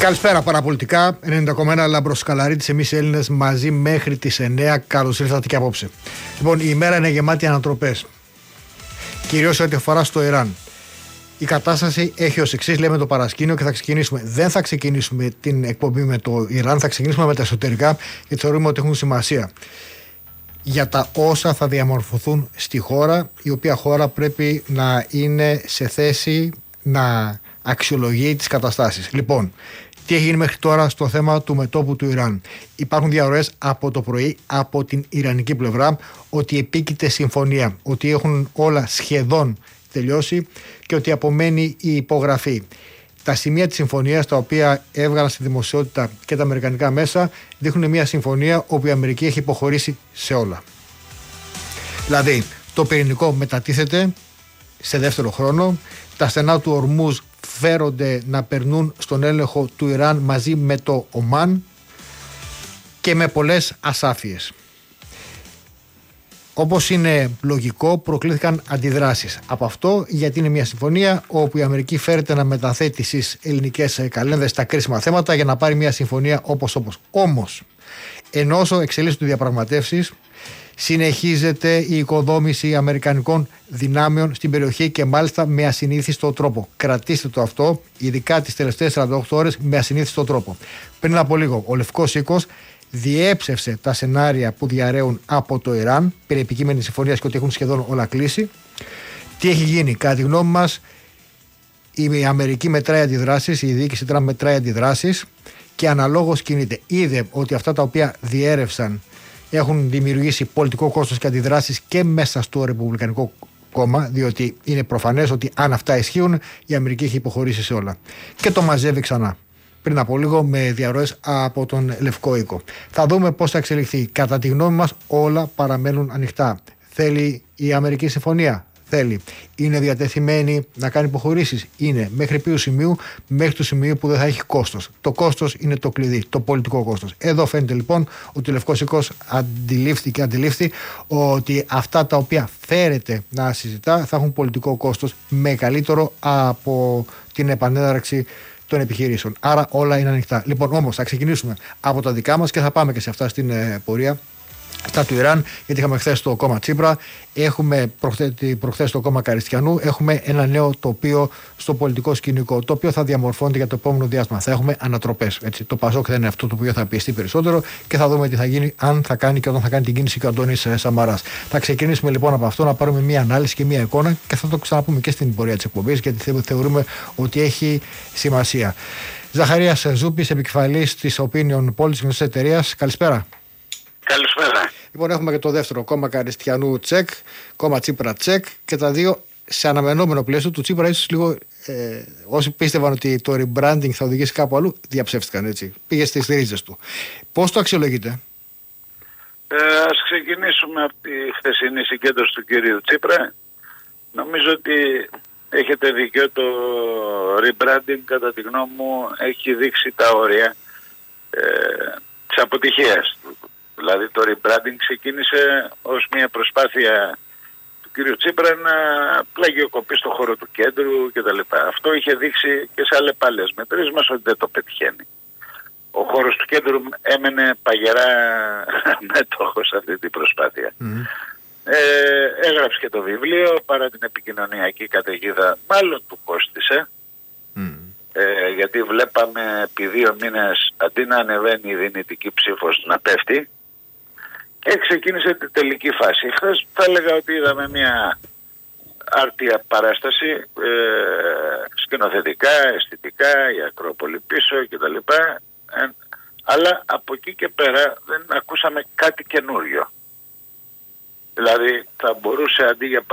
Καλησπέρα παραπολιτικά. 90,1 Λάμπρος Σκαλαρίτης, εμείς οι Έλληνες μαζί μέχρι τις 9. Καλώς ήρθατε και απόψε. Λοιπόν, η ημέρα είναι γεμάτη ανατροπές. Κυρίως ό,τι αφορά στο Ιράν. Η κατάσταση έχει ως εξής, λέμε το παρασκήνιο, και θα ξεκινήσουμε. Δεν θα ξεκινήσουμε την εκπομπή με το Ιράν, θα ξεκινήσουμε με τα εσωτερικά, γιατί θεωρούμε ότι έχουν σημασία για τα όσα θα διαμορφωθούν στη χώρα, η οποία χώρα πρέπει να είναι σε θέση να αξιολογεί τις καταστάσεις. Λοιπόν, τι έχει γίνει μέχρι τώρα στο θέμα του μετώπου του Ιράν? Υπάρχουν διαρροές από το πρωί από την ιρανική πλευρά ότι επίκειται συμφωνία, ότι έχουν όλα σχεδόν τελειώσει και ότι απομένει η υπογραφή. Τα σημεία της συμφωνίας, τα οποία έβγαλαν στη δημοσιότητα και τα αμερικανικά μέσα, δείχνουν μια συμφωνία όπου η Αμερική έχει υποχωρήσει σε όλα. Δηλαδή, το πυρηνικό μετατίθεται σε δεύτερο χρόνο, τα στενά του Ορμούζ φέρονται να περνούν στον έλεγχο του Ιράν μαζί με το Ομάν και με πολλές ασάφειες. Όπως είναι λογικό, προκλήθηκαν αντιδράσεις από αυτό, γιατί είναι μια συμφωνία όπου η Αμερική φέρεται να μεταθέτει στις ελληνικές καλένδες τα κρίσιμα θέματα για να πάρει μια συμφωνία όπως. Όμως, ενώ όσο εξελίσσονται οι διαπραγματεύσεις, συνεχίζεται η οικοδόμηση αμερικανικών δυνάμεων στην περιοχή και μάλιστα με ασυνήθιστο τρόπο. Κρατήστε το αυτό, ειδικά τις τελευταίες 48 ώρες, με ασυνήθιστο τρόπο. Πριν από λίγο, ο Λευκός Οίκος διέψευσε τα σενάρια που διαρρέουν από το Ιράν περί επικείμενης συμφωνίας και ότι έχουν σχεδόν όλα κλείσει. Τι έχει γίνει? Κατά τη γνώμη μας, η Αμερική μετράει αντιδράσεις, η διοίκηση Τραμπ μετράει αντιδράσεις και αναλόγως κινείται. Είδε ότι αυτά τα οποία διέρευσαν έχουν δημιουργήσει πολιτικό κόστος και αντιδράσεις και μέσα στο Ρεπουμπλικανικό κόμμα, διότι είναι προφανές ότι αν αυτά ισχύουν, η Αμερική έχει υποχωρήσει σε όλα. Και το μαζεύει ξανά. Πριν από λίγο με διαρροές από τον Λευκό Οίκο. Θα δούμε πώς θα εξελιχθεί. Κατά τη γνώμη μας, όλα παραμένουν ανοιχτά. Θέλει η Αμερική συμφωνία? Θέλει. Είναι διατεθειμένη να κάνει υποχωρήσεις? Είναι. Μέχρι ποιου σημείου? Μέχρι το σημείο που δεν θα έχει κόστος. Το κόστος είναι το κλειδί, το πολιτικό κόστος. Εδώ φαίνεται λοιπόν ότι ο Λευκός Οίκος αντιλήφθη ότι αυτά τα οποία φέρεται να συζητά θα έχουν πολιτικό κόστος μεγαλύτερο από την επανένταρξη των επιχειρήσεων. Άρα όλα είναι ανοιχτά. Λοιπόν, όμως θα ξεκινήσουμε από τα δικά μας και θα πάμε και σε αυτά στην πορεία. Στα του Ιράν, γιατί είχαμε χθες το κόμμα Τσίπρα, έχουμε προχθές το κόμμα Καριστιανού, έχουμε ένα νέο τοπίο στο πολιτικό σκηνικό, το οποίο θα διαμορφώνεται για το επόμενο διάστημα. Θα έχουμε ανατροπές. Έτσι. Το Πασόκ θα είναι αυτό το οποίο θα πιεστεί περισσότερο και θα δούμε τι θα γίνει, αν θα κάνει και όταν θα κάνει την κίνηση και ο Αντώνης Σαμαράς. Θα ξεκινήσουμε λοιπόν από αυτό, να πάρουμε μια ανάλυση και μια εικόνα και θα το ξαναπούμε και στην πορεία της εκπομπής, γιατί θεωρούμε ότι έχει σημασία. Ζαχαρίας Ζούπης, επικεφαλής της Opinion Polls της εταιρείας. Καλησπέρα. Καλησπέρα. Λοιπόν, έχουμε και το δεύτερο κόμμα Καριστιανού τσεκ, κόμμα Τσίπρα τσεκ, και τα δύο σε αναμενόμενο πλαίσιο. Του Τσίπρα ίσως λίγο όσοι πίστευαν ότι το rebranding θα οδηγήσει κάπου αλλού, διαψεύστηκαν, έτσι. Πήγε στις ρίζες του. Πώς το αξιολογείτε? Ας ξεκινήσουμε από τη χθεσινή συγκέντρωση του κυρίου Τσίπρα. Νομίζω ότι έχετε δίκιο, το rebranding κατά τη γνώμη μου έχει δείξει τα όρια της αποτυχίας του. Δηλαδή το rebranding ξεκίνησε ως μια προσπάθεια του κύριου Τσίπρα να πλαγιοκοπεί στο χώρο του κέντρου κτλ. Αυτό είχε δείξει και σε αλλεπάλληλες μετρήσεις μας ότι δεν το πετυχαίνει. Ο χώρος του κέντρου έμενε παγερά μέτοχος σε αυτή την προσπάθεια. Έγραψε και το βιβλίο, παρά την επικοινωνιακή καταιγίδα μάλλον του κόστισε. Γιατί βλέπαμε επί 2 μήνες αντί να ανεβαίνει η δυνητική ψήφος να πέφτει. Και ξεκίνησε την τελική φάση. Χθες θα έλεγα ότι είδαμε μια άρτια παράσταση, σκηνοθετικά, αισθητικά, η Ακρόπολη πίσω κτλ. Αλλά από εκεί και πέρα δεν ακούσαμε κάτι καινούριο. Δηλαδή θα μπορούσε αντί για